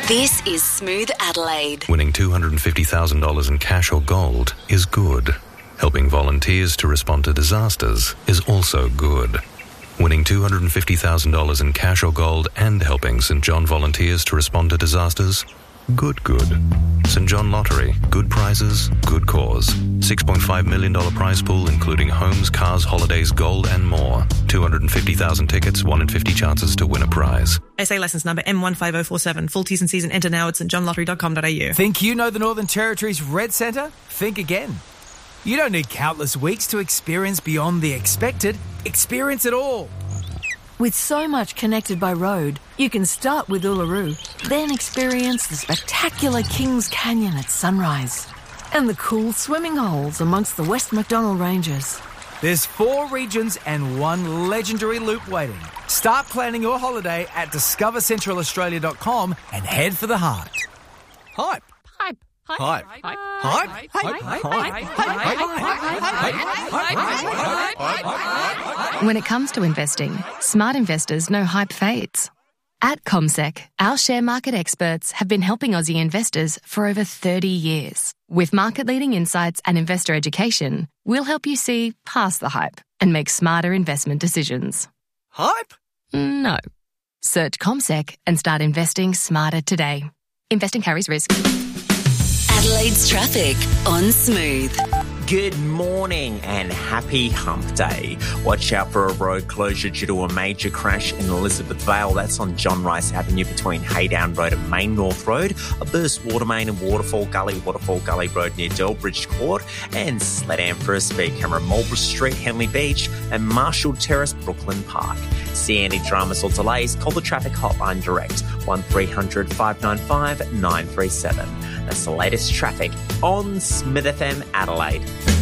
This is Smooth Adelaide. Winning $250,000 in cash or gold is good. Helping volunteers to respond to disasters is also good. Winning $250,000 in cash or gold and helping St John volunteers to respond to disasters? Good. St John Lottery. Good prizes, good cause. $6.5 million prize pool including homes, cars, holidays, gold and more. 250,000 tickets, 1 in 50 chances to win a prize. SA licence number M15047. Full T's and C's and enter now at stjohnlottery.com.au. Think you know the Northern Territory's Red Centre? Think again. You don't need countless weeks to experience beyond the expected. Experience it all. With so much connected by road, you can start with Uluru, then experience the spectacular Kings Canyon at sunrise and the cool swimming holes amongst the West Macdonnell Ranges. There's 4 regions and 1 legendary loop waiting. Start planning your holiday at discovercentralaustralia.com and head for the heart. Hype. When it comes to investing, smart investors know hype fades. At CommSec, our share market experts have been helping Aussie investors for over 30 years. With market-leading insights and investor education, we'll help you see past the hype and make smarter investment decisions. Hype? No. Search CommSec and start investing smarter today. Investing carries risk. Adelaide's traffic on Smooth. Good morning and happy hump day. Watch out for a road closure due to a major crash in Elizabeth Vale. That's on John Rice Avenue between Haydown Road and Main North Road. A burst water main in Waterfall Gully Road near Delbridge Court. And Sledam for a speed camera, Marlborough Street, Henley Beach and Marshall Terrace, Brooklyn Park. See any dramas or delays? Call the traffic hotline direct, 1300 595 937. That's the latest traffic on Smith FM Adelaide.